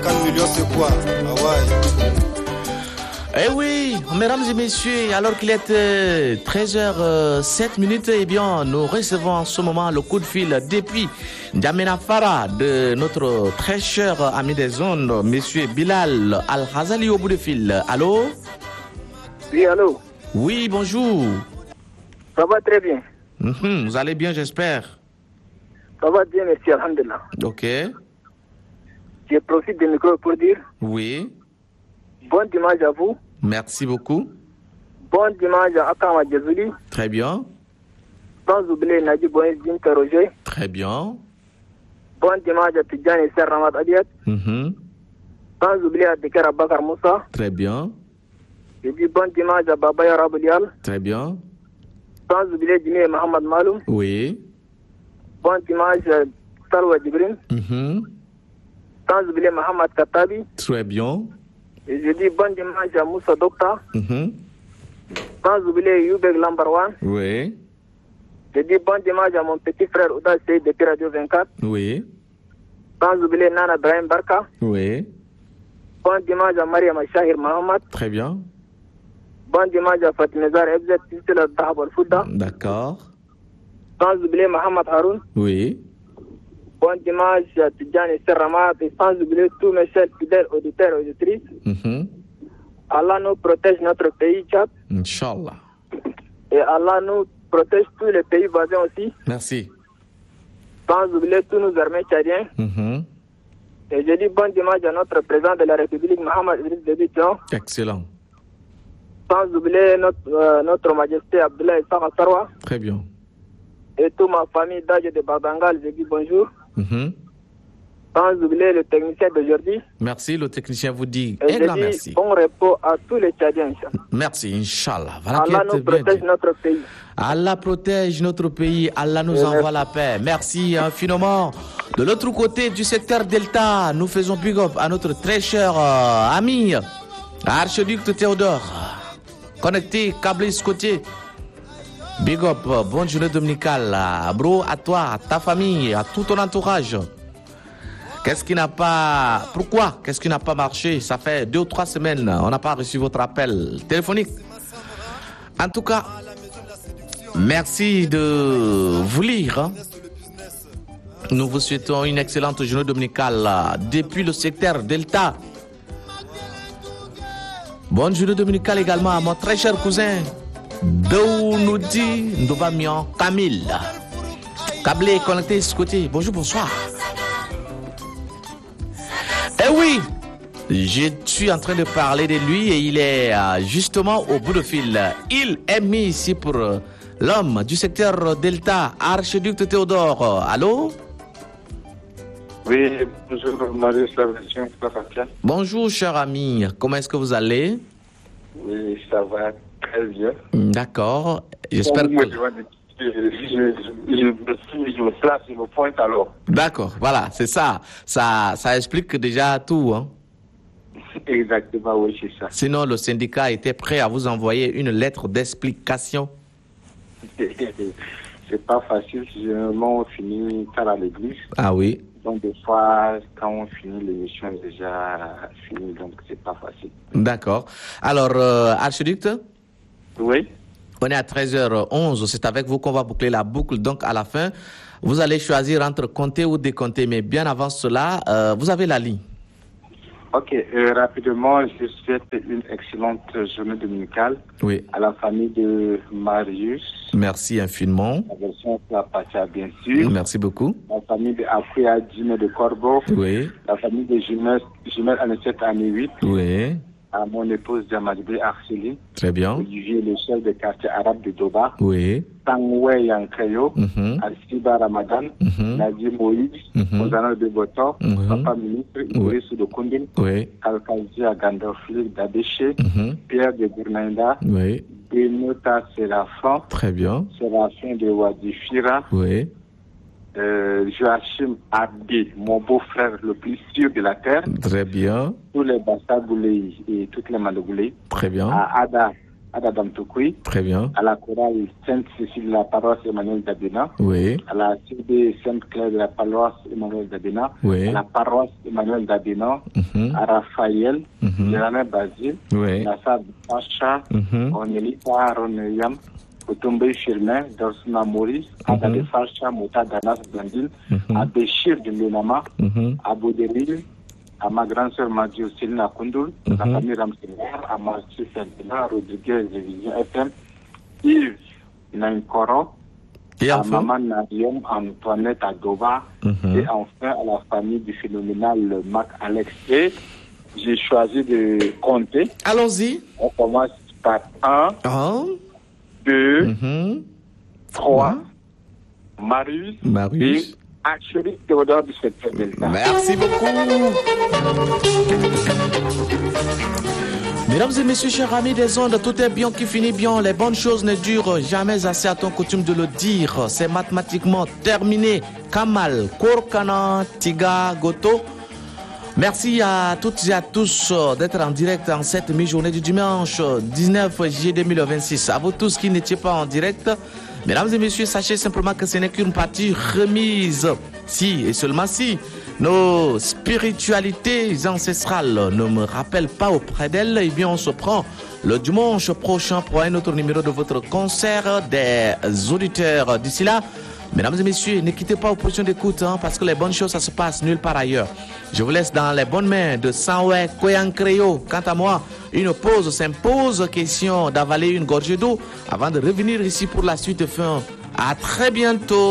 50 millions, c'est quoi? Ah ouais. Eh oui, mesdames et messieurs, alors qu'il est 13h07, eh bien, nous recevons en ce moment le coup de fil depuis N'Djamena Fara de notre très cher ami des ondes, monsieur Bilal Al-Hazali au bout de fil. Allô? Oui, allô? Oui, bonjour. Ça va très bien. Vous allez bien, j'espère. Ça va bien, merci, alhamdulillah. Ok. Je profite du micro pour dire Oui. bon dimanche à vous. Merci beaucoup. Bon dimanche à Akama Djezouli. Très bien. Sans oublier Nadji Boïs Dinka Roger. Très bien. Bon dimanche à Tidjani Ser Ramad Adiat. Sans oublier à Dekara Bakar Moussa. Très bien. Je dis bon dimanche à Babaya Raboulial. Très bien. Sans oublier Dini Mohamed Maloum. Oui. Bon dimanche à Salwa Djibril. Sans oublier Mohamed Katabi. Très bien. Et je dis bon dimanche à Moussa Dokta. Sans oublier Youbeg Lambarwan. Oui. Je dis bon dimanche à mon petit frère Ouda Sey de Radio 24. Oui. Sans oublier Nana Brahim Barka. Oui. Bon dimanche à Maria Shahir Mohamed. Très bien. Bon dimanche à Fatimezar Ebzet Tisela Dahab Al-Fouda. D'accord. Sans oublier Mohamed Haroun. Oui. Bon dimanche à Tidjani Serramat et sans oublier tous mes chers fidèles auditeurs et auditrices. Allah nous protège notre pays, Tchad. Inch'Allah. Et Allah nous protège tous les pays voisins aussi. Merci. Sans oublier tous nos armées tchadiens. Et je dis bon dimanche à notre président de la République, Mohamed Idriss Déby Itno. Excellent. Sans oublier notre majesté Abdoulaye Sarra Sarwa. Très bien. Et toute ma famille d'âge de Babangal, je dis bonjour. Sans oublier le technicien d'aujourd'hui. Merci, le technicien vous dit et un grand merci. Bon repos à tous les Tchadiens. Merci, Inch'Allah. Voilà. Allah nous protège notre pays. Allah protège notre pays. Allah nous envoie la paix. Merci infiniment. De l'autre côté du secteur Delta, nous faisons big up à notre très cher ami, Archiduc Théodore. Connecté, câblé, scotché. Big up, bonne journée dominicale. Bro, à toi, à ta famille, à tout ton entourage. Qu'est-ce qui n'a pas... Pourquoi? Qu'est-ce qui n'a pas marché? Ça fait 2 ou 3 semaines, on n'a pas reçu votre appel téléphonique. En tout cas, merci de vous lire. Nous vous souhaitons une excellente journée dominicale depuis le secteur Delta. Bonne journée dominicale également à mon très cher cousin Dounoudi Ndobamian Kamil. Câblé, connecté, ce côté. Bonjour, bonsoir. Eh oui, je suis en train de parler de lui et il est justement au bout de fil. Il est mis ici pour l'homme du secteur Delta, Archiduc Théodore. Allô? Oui, bonjour, Marius, la version Fatia. Bonjour, cher ami. Comment est-ce que vous allez? Oui, ça va très bien. D'accord. J'espère que... Je me place, je me pointe alors. D'accord, voilà, c'est ça. Ça explique déjà tout. Hein. Exactement, oui, c'est ça. Sinon, le syndicat était prêt à vous envoyer une lettre d'explication. C'est pas facile, généralement on finit tard à l'église. Ah oui. Donc des fois, quand on finit l'émission, c'est déjà fini, donc c'est pas facile. D'accord. Alors, Archiduc? Oui. On est à 13h11, c'est avec vous qu'on va boucler la boucle. Donc à la fin, vous allez choisir entre compter ou décompter. Mais bien avant cela, vous avez la ligne. Ok, rapidement, je souhaite une excellente journée dominicale à la famille de Marius. Merci infiniment. La version Pacha, bien sûr. Merci beaucoup. La famille de Afouya Djimé de Corbeau. Oui. La famille de Jumel Anicette Année 8. Oui. À mon épouse Jamadibé Arseli. Très bien. Olivier, le chef de quartier arabe de Doba. Oui. Tangwe Yankayo. Alciba Ramadan. Nadia Moïse. Ozana de Boto. Papa ministre. Idriss de Kundin. Oui. Kalkazia Gandorflik d'Adéché. Pierre de Gournaïda. Oui. Benota Séraphin. Très bien. Séraphin de Wadifira. Oui. Joachim Abdi, mon beau-frère le plus sûr de la terre. Très bien. Tous les Bassagoulés et toutes les Madogoulés. Très bien. À Ada à Dadam Toukoui. Très bien. À la chorale Sainte-Cécile de la paroisse Emmanuel Dabena. Oui. À la CD Sainte-Claire de la paroisse Emmanuel Dabena. Oui. À la paroisse Emmanuel Dabena. À Raphaël, Jérémie Basile. Oui. Nassab Pacha, Onelita Roneyam, Otombe Firmin, Dorsuna Maurice, Adade Facha, Mouta Danas Blandil, à Béchir de Ménama, à Bouderil, à ma grande sœur Madio Célina Koundoul, la famille Ramselaire, à Marty Ferdinand, Rodriguez de Vision FM, Yves Nankoro, à Maman Nadium, Antoinette Adoba, et enfin à la famille du phénoménal Mac Alex. Et j'ai choisi de compter. Allons-y. On commence par 1, 2, 3, Marius. Et Achuri Théodore du secteur Delta. Merci beaucoup. Mesdames et messieurs, chers amis des ondes, tout est bien qui finit bien. Les bonnes choses ne durent jamais assez, à ton coutume de le dire. C'est mathématiquement terminé. Kamal, Korkana, Tiga, Goto. Merci à toutes et à tous d'être en direct en cette mi-journée du dimanche 19 juillet 2026. À vous tous qui n'étiez pas en direct, mesdames et messieurs, sachez simplement que ce n'est qu'une partie remise. Si et seulement si nos spiritualités ancestrales ne me rappellent pas auprès d'elles, eh bien on se prend le dimanche prochain pour un autre numéro de votre concert des auditeurs. D'ici là, mesdames et messieurs, ne quittez pas vos positions d'écoute, parce que les bonnes choses, ça se passe nulle part ailleurs. Je vous laisse dans les bonnes mains de Sanwe Koyankreyo. Quant à moi, une pause s'impose, question d'avaler une gorgée d'eau avant de revenir ici pour la suite fin. À très bientôt.